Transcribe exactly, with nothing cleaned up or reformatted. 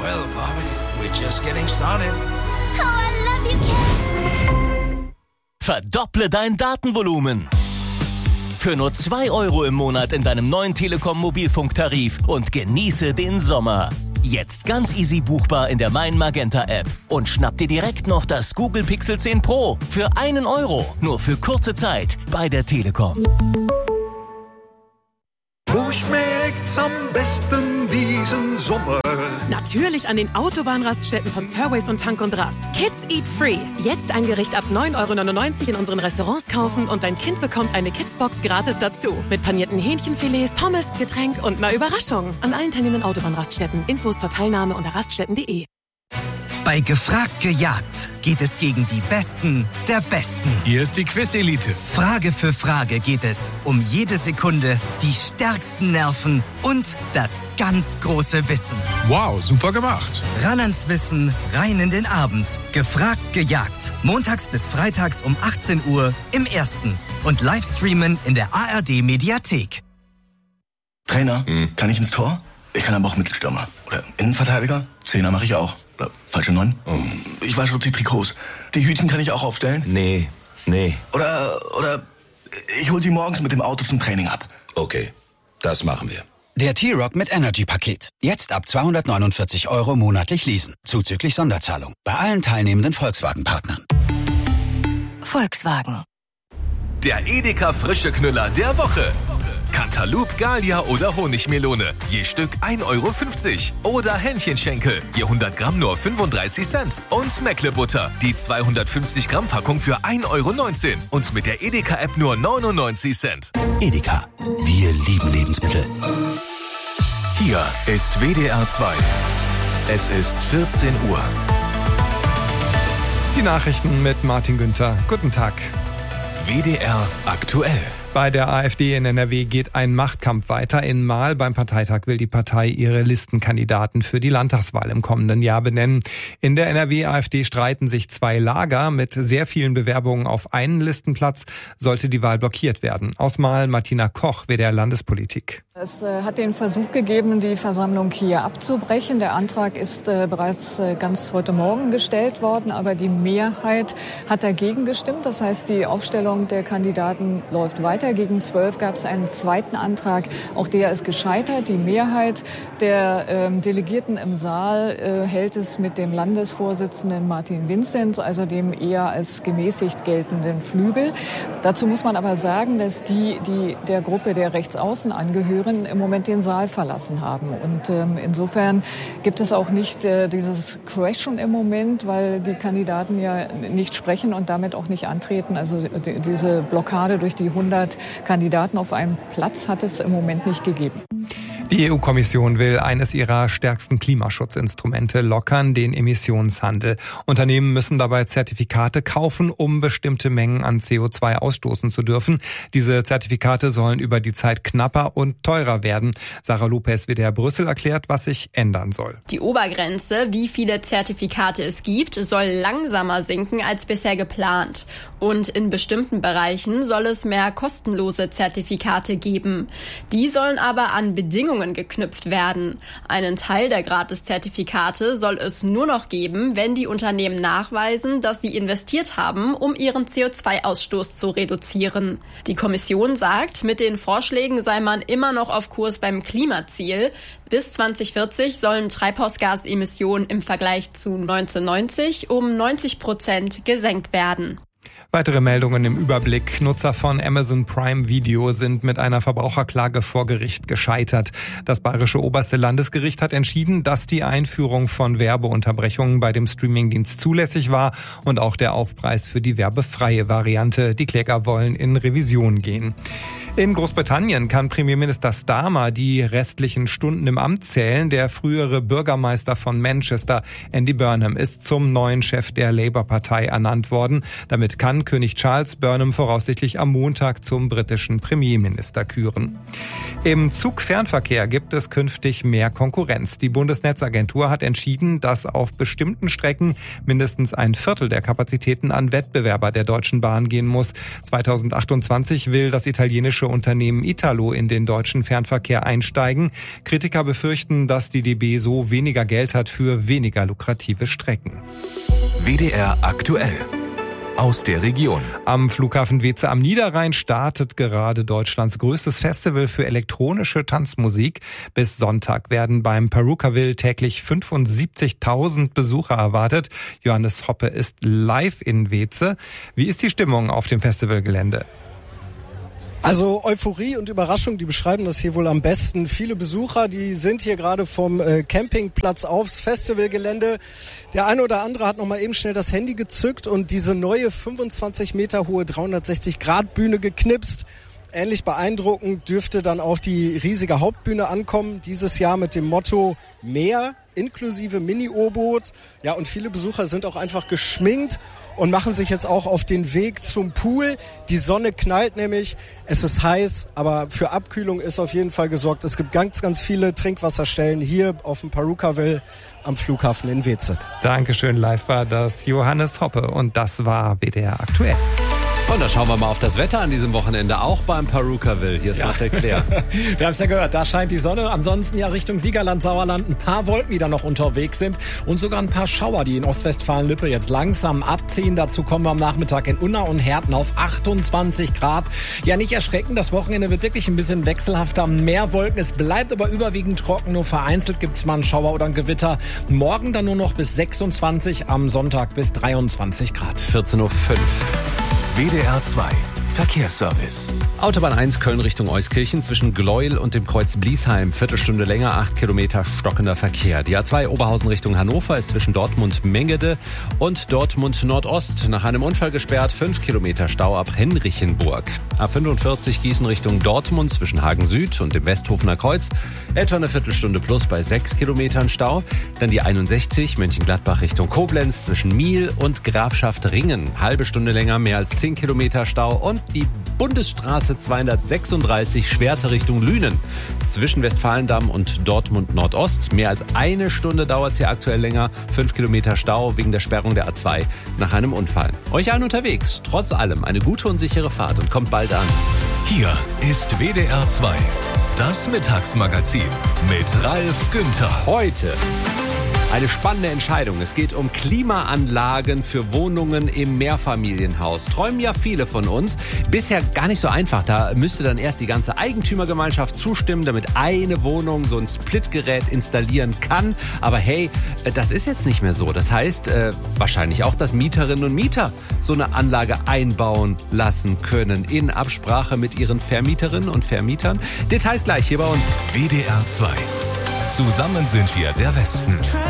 Well, Bobby, we're just getting started. Oh, I love you, Cat. Verdopple dein Datenvolumen. Für nur zwei Euro im Monat in deinem neuen Telekom-Mobilfunktarif und genieße den Sommer. Jetzt ganz easy buchbar in der Mein Magenta App. Und schnapp dir direkt noch das Google Pixel zehn Pro für einen Euro. Nur für kurze Zeit bei der Telekom. Wo schmeckt's am besten diesen Sommer? Natürlich an den Autobahnraststätten von Surways und Tank und Rast. Kids Eat Free. Jetzt ein Gericht ab neun Euro neunundneunzig in unseren Restaurants kaufen und dein Kind bekommt eine Kidsbox gratis dazu. Mit panierten Hähnchenfilets, Pommes, Getränk und einer Überraschung. An allen teilnehmenden Autobahnraststätten. Infos zur Teilnahme unter raststätten punkt de. Bei Gefragt gejagt geht es gegen die Besten der Besten. Hier ist die Quiz-Elite. Frage für Frage geht es um jede Sekunde, die stärksten Nerven und das ganz große Wissen. Wow, super gemacht. Ran ans Wissen, rein in den Abend. Gefragt gejagt. Montags bis freitags um achtzehn Uhr im Ersten. Und Livestreamen in der A R D-Mediathek. Trainer, hm. kann ich ins Tor? Ich kann aber auch Mittelstürmer. Oder Innenverteidiger? Zehner mache ich auch. Oder falsche Neun? Oh. Ich wasche die Trikots. Die Hütchen kann ich auch aufstellen? Nee, nee. Oder, oder ich hol sie morgens mit dem Auto zum Training ab. Okay, das machen wir. Der T-Rock mit Energy-Paket. Jetzt ab zweihundertneunundvierzig Euro monatlich leasen. Zuzüglich Sonderzahlung. Bei allen teilnehmenden Volkswagen-Partnern. Volkswagen. Der Edeka frische Knüller der Woche. Cantaloupe, Gallia oder Honigmelone. Je Stück ein Euro fünfzig. Oder Hähnchenschenkel. Je hundert Gramm nur fünfunddreißig Cent. Und Meckle-Butter. Die zweihundertfünfzig Gramm Packung für ein Euro neunzehn. Und mit der Edeka-App nur neunundneunzig Cent. Edeka. Wir lieben Lebensmittel. Hier ist W D R zwei. Es ist vierzehn Uhr. Die Nachrichten mit Martin Günther. Guten Tag. W D R aktuell. Bei der AfD in N R W geht ein Machtkampf weiter. In Marl beim Parteitag will die Partei ihre Listenkandidaten für die Landtagswahl im kommenden Jahr benennen. In der N R W-AfD streiten sich zwei Lager. Mit sehr vielen Bewerbungen auf einen Listenplatz sollte die Wahl blockiert werden. Aus Marl Martina Koch, W D R Landespolitik. Es äh, hat den Versuch gegeben, die Versammlung hier abzubrechen. Der Antrag ist äh, bereits äh, ganz heute Morgen gestellt worden, aber die Mehrheit hat dagegen gestimmt. Das heißt, die Aufstellung der Kandidaten läuft weiter. Gegen zwölf gab es einen zweiten Antrag. Auch der ist gescheitert. Die Mehrheit der ähm, Delegierten im Saal äh, hält es mit dem Landesvorsitzenden Martin Vinzenz, also dem eher als gemäßigt geltenden Flügel. Dazu muss man aber sagen, dass die, die der Gruppe der Rechtsaußen angehören, im Moment den Saal verlassen haben. Und ähm, insofern gibt es auch nicht äh, dieses Crashen im Moment, weil die Kandidaten ja nicht sprechen und damit auch nicht antreten. Also die, diese Blockade durch die hundert Kandidaten auf einem Platz hat es im Moment nicht gegeben. Die E U-Kommission will eines ihrer stärksten Klimaschutzinstrumente lockern, den Emissionshandel. Unternehmen müssen dabei Zertifikate kaufen, um bestimmte Mengen an C O zwei ausstoßen zu dürfen. Diese Zertifikate sollen über die Zeit knapper und teurer werden. Sarah Lopez, W D R Brüssel, erklärt, was sich ändern soll. Die Obergrenze, wie viele Zertifikate es gibt, soll langsamer sinken als bisher geplant. Und in bestimmten Bereichen soll es mehr kostenlose Zertifikate geben. Die sollen aber an Bedingungen geknüpft werden. Einen Teil der Gratis-Zertifikate soll es nur noch geben, wenn die Unternehmen nachweisen, dass sie investiert haben, um ihren C O zwei Ausstoß zu reduzieren. Die Kommission sagt, mit den Vorschlägen sei man immer noch auf Kurs beim Klimaziel. Bis zwanzig vierzig sollen Treibhausgasemissionen im Vergleich zu neunzehnhundertneunzig um neunzig Prozent gesenkt werden. Weitere Meldungen im Überblick. Nutzer von Amazon Prime Video sind mit einer Verbraucherklage vor Gericht gescheitert. Das Bayerische Oberste Landesgericht hat entschieden, dass die Einführung von Werbeunterbrechungen bei dem Streamingdienst zulässig war und auch der Aufpreis für die werbefreie Variante. Die Kläger wollen in Revision gehen. In Großbritannien kann Premierminister Starmer die restlichen Stunden im Amt zählen. Der frühere Bürgermeister von Manchester, Andy Burnham, ist zum neuen Chef der Labour-Partei ernannt worden. Damit Damit kann König Charles Burnham voraussichtlich am Montag zum britischen Premierminister küren. Im Zugfernverkehr gibt es künftig mehr Konkurrenz. Die Bundesnetzagentur hat entschieden, dass auf bestimmten Strecken mindestens ein Viertel der Kapazitäten an Wettbewerber der Deutschen Bahn gehen muss. zweitausendachtundzwanzig will das italienische Unternehmen Italo in den deutschen Fernverkehr einsteigen. Kritiker befürchten, dass die D B so weniger Geld hat für weniger lukrative Strecken. W D R aktuell. Aus der Region. Am Flughafen Weeze am Niederrhein startet gerade Deutschlands größtes Festival für elektronische Tanzmusik. Bis Sonntag werden beim Perukaville täglich fünfundsiebzigtausend Besucher erwartet. Johannes Hoppe ist live in Weeze. Wie ist die Stimmung auf dem Festivalgelände? Also Euphorie und Überraschung, die beschreiben das hier wohl am besten. Viele Besucher, die sind hier gerade vom äh, Campingplatz aufs Festivalgelände. Der eine oder andere hat noch mal eben schnell das Handy gezückt und diese neue fünfundzwanzig Meter hohe dreihundertsechzig Grad Bühne geknipst. Ähnlich beeindruckend dürfte dann auch die riesige Hauptbühne ankommen. Dieses Jahr mit dem Motto Meer inklusive Mini-U-Boot. Ja, und viele Besucher sind auch einfach geschminkt und machen sich jetzt auch auf den Weg zum Pool. Die Sonne knallt nämlich, es ist heiß, aber für Abkühlung ist auf jeden Fall gesorgt. Es gibt ganz, ganz viele Trinkwasserstellen hier auf dem Perukaville am Flughafen in Weeze. Dankeschön, live war das Johannes Hoppe und das war W D R aktuell. Und da schauen wir mal auf das Wetter an diesem Wochenende, auch beim Perukaville. Hier ist ja. Marcel Claire. Wir haben es ja gehört, da scheint die Sonne. Ansonsten ja Richtung Siegerland, Sauerland ein paar Wolken, die da noch unterwegs sind. Und sogar ein paar Schauer, die in Ostwestfalen-Lippe jetzt langsam abziehen. Dazu kommen wir am Nachmittag in Unna und Herten auf achtundzwanzig Grad. Ja, nicht erschrecken, das Wochenende wird wirklich ein bisschen wechselhafter. Mehr Wolken, es bleibt aber überwiegend trocken. Nur vereinzelt gibt es mal einen Schauer oder ein Gewitter. Morgen dann nur noch bis sechsundzwanzig, am Sonntag bis dreiundzwanzig Grad. vierzehn Uhr fünf. W D R zwei Verkehrsservice. Autobahn eins Köln Richtung Euskirchen zwischen Gleuel und dem Kreuz Bliesheim. Viertelstunde länger, acht Kilometer stockender Verkehr. Die A zwei Oberhausen Richtung Hannover ist zwischen Dortmund-Mengede und Dortmund-Nordost nach einem Unfall gesperrt. Fünf Kilometer Stau ab Henrichenburg. A fünfundvierzig Gießen Richtung Dortmund zwischen Hagen Süd und dem Westhofener Kreuz. Etwa eine Viertelstunde plus bei sechs Kilometern Stau. Dann die einundsechzig Mönchengladbach Richtung Koblenz zwischen Miel und Grafschaft Ringen. Halbe Stunde länger, mehr als zehn Kilometer Stau. Und die Bundesstraße zweihundertsechsunddreißig Schwerte Richtung Lünen. Zwischen Westfalendamm und Dortmund Nordost. Mehr als eine Stunde dauert es hier aktuell länger. Fünf Kilometer Stau wegen der Sperrung der A zwei nach einem Unfall. Euch allen unterwegs. Trotz allem eine gute und sichere Fahrt und kommt bald an. Hier ist W D R zwei. Das Mittagsmagazin mit Ralf Günther. Heute eine spannende Entscheidung. Es geht um Klimaanlagen für Wohnungen im Mehrfamilienhaus. Träumen ja viele von uns. Bisher gar nicht so einfach. Da müsste dann erst die ganze Eigentümergemeinschaft zustimmen, damit eine Wohnung so ein Splitgerät installieren kann. Aber hey, das ist jetzt nicht mehr so. Das heißt, äh, wahrscheinlich auch, dass Mieterinnen und Mieter so eine Anlage einbauen lassen können. In Absprache mit ihren Vermieterinnen und Vermietern. Details gleich hier bei uns. W D R zwei. Zusammen sind wir der Westen.